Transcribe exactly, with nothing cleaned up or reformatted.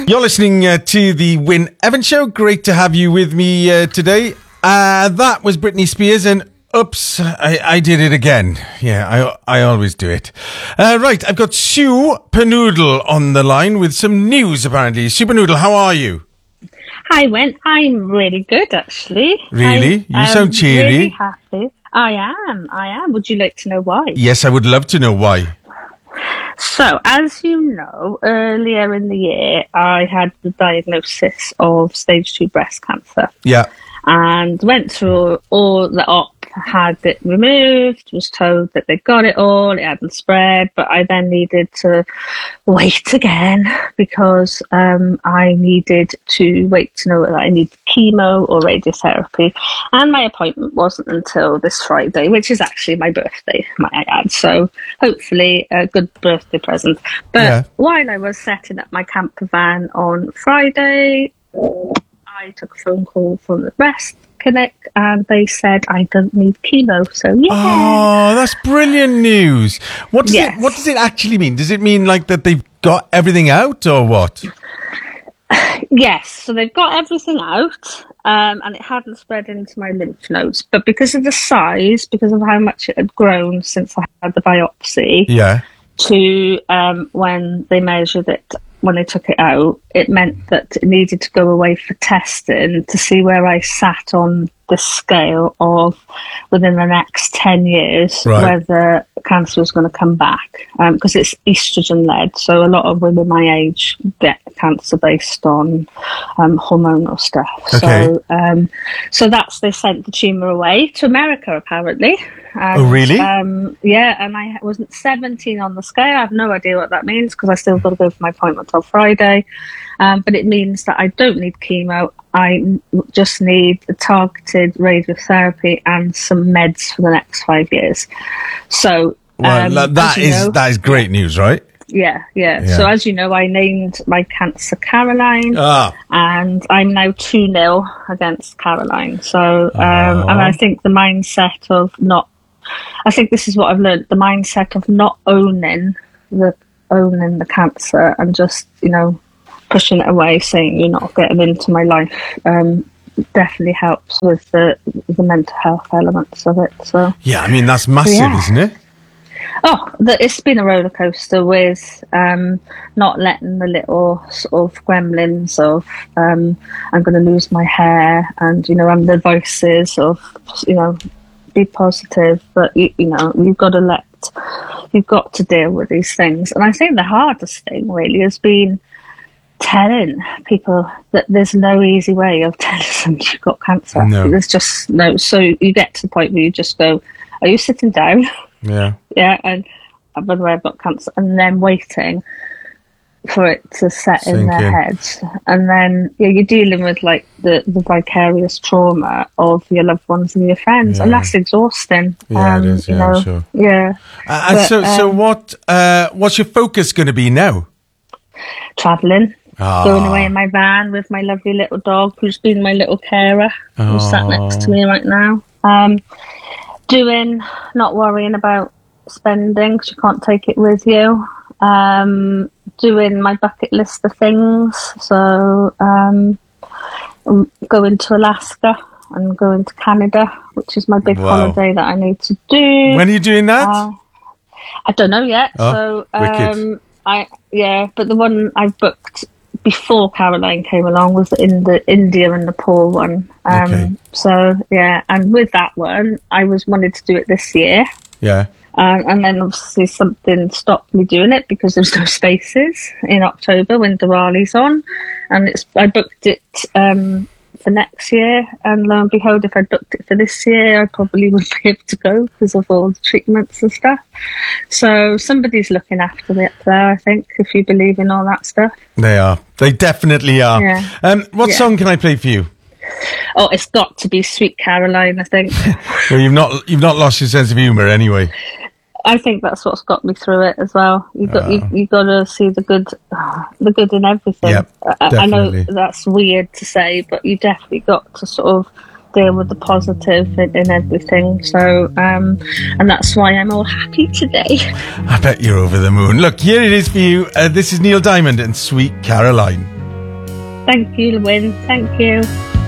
You're listening uh, to the Wyn Evans Show. Great to have you with me uh, today. Uh, that was Britney Spears and oops, I, I did it again. Yeah, I I always do it. Uh, right, I've got Sue Penoodle on the line with some news apparently. Sue Penoodle, how are you? Hi, Wyn. I'm really good, actually. Really? I, you sound um, cheery. Really happy. I am. I am. Would you like to know why? Yes, I would love to know why. So, as you know, earlier in the year, I had the diagnosis of stage two breast cancer. Yeah. And went through all the op, had it removed, was told that they got it all, it hadn't spread, but I then needed to wait again because um, I needed to wait to know whether I needed chemo or radiotherapy. And my appointment wasn't until this Friday, which is actually my birthday, might I add. So hopefully a good birthday present. But yeah. While I was setting up my camper van on Friday, I took a phone call from the breast clinic and they said I don't need chemo. So yeah. Oh, that's brilliant news. What does yes. it what does it actually mean? Does it mean like that they've got everything out or what? Yes, so they've got everything out um, and it hadn't spread into my lymph nodes. But because of the size, because of how much it had grown since I had the biopsy, yeah. to um, when they measured it, when they took it out, it meant that it needed to go away for testing to see where I sat on the scale of within the next ten years, right. whether cancer was going to come back. Because um, it's estrogen-led, so a lot of women my age get cancer based on um, hormonal stuff. Okay. So, um, so that's, they sent the tumour away to America, apparently. And, oh, really? Um, yeah, and I wasn't seventeen on the scale. I have no idea what that means because I still got to go for my appointment on Friday. Um, but it means that I don't need chemo. I just need the targeted radiotherapy and some meds for the next five years. So, well, um, that is know, that is great news, right? Yeah, yeah, yeah. So as you know, I named my cancer Caroline, ah. and I'm now two nil against Caroline. So, um, oh. and I think the mindset of not. I think this is what I've learned, the mindset of not owning the owning the cancer and just, you know, pushing it away, saying you're not getting into my life, um, definitely helps with the the mental health elements of it. So yeah, I mean, that's massive, yeah. isn't it? Oh, the, it's been a roller coaster with um, not letting the little sort of gremlins of um, I'm going to lose my hair and, you know, and the voices of, you know, be positive, but you, you know, you've got to let, you've got to deal with these things. And I think the hardest thing really has been telling people that there's no easy way of telling them you've got cancer. No. There's just no. So you get to the point where you just go, are you sitting down? Yeah. Yeah. And by the way, I've got cancer, and then waiting for it to set Sink in their in. heads. And then yeah, you're dealing with like the, the vicarious trauma of your loved ones and your friends, yeah. and that's exhausting. Yeah, um, it is, yeah, you know, I'm sure. Yeah. Uh, and but, so, um, so what, uh, what's your focus going to be now? Travelling. Oh. Going away in my van with my lovely little dog who's been my little carer, oh. who's sat next to me right now. Um, doing, not worrying about spending because you can't take it with you. Um, doing my bucket list of things, so um, going to Alaska and going to Canada, which is my big wow. holiday that I need to do. When are you doing that? Uh, I don't know yet. Oh, so wicked. um, I yeah, but the one I booked before Caroline came along was in the India and Nepal one. Um, okay. So yeah, and with that one, I was wanted to do it this year. Yeah. Um, and then obviously something stopped me doing it because there's no spaces in October when Diwali's on, and it's I booked it um, for next year, and lo and behold, if I booked it for this year, I probably wouldn't be able to go because of all the treatments and stuff. So somebody's looking after me up there, I think, if you believe in all that stuff. They are. They definitely are. Yeah. Um, what yeah. song can I play for you? Oh, it's got to be Sweet Caroline, I think. Well, you've not you've not lost your sense of humour anyway. I think that's what's got me through it as well. You got uh, you, you got to see the good, the good in everything. Yep, I, I know that's weird to say, but you definitely got to sort of deal with the positive in, in everything. So, um, and that's why I'm all happy today. I bet you're over the moon. Look, here it is for you. Uh, this is Neil Diamond and Sweet Caroline. Thank you, Win. Thank you.